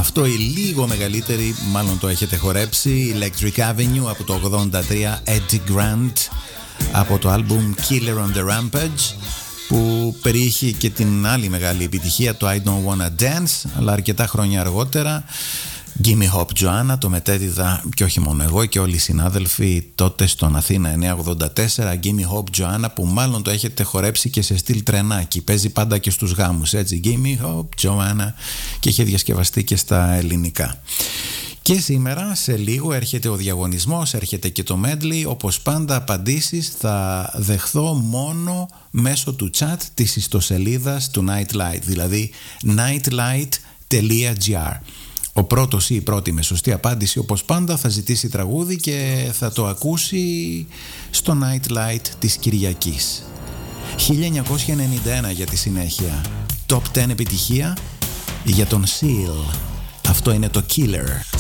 Αυτό η λίγο μεγαλύτερη, μάλλον το έχετε χορέψει, Electric Avenue από το 83, Eddie Grant, από το άλμπουμ Killer on the Rampage, που περιείχε και την άλλη μεγάλη επιτυχία, το I Don't Wanna Dance, αλλά αρκετά χρόνια αργότερα Gimme Hop Joanna, το μετέδιδα και όχι μόνο εγώ και όλοι οι συνάδελφοι τότε στον Αθήνα 984. Gimme Hop Joanna, που μάλλον το έχετε χορέψει και σε στυλ τρενάκι, παίζει πάντα και στους γάμους, έτσι, Gimme Hop Joanna, και είχε διασκευαστεί και στα ελληνικά. Και σήμερα σε λίγο έρχεται ο διαγωνισμός, έρχεται και το medley. Όπως πάντα απαντήσεις θα δεχθώ μόνο μέσω του chat της ιστοσελίδας του Nightlight, δηλαδή nightlight.gr. Ο πρώτος ή η πρώτη με σωστή απάντηση, όπως πάντα, θα ζητήσει τραγούδι και θα το ακούσει στο Nightlight της Κυριακής. 1991 για τη συνέχεια. Top 10 επιτυχία για τον Seal. Αυτό είναι το Killer.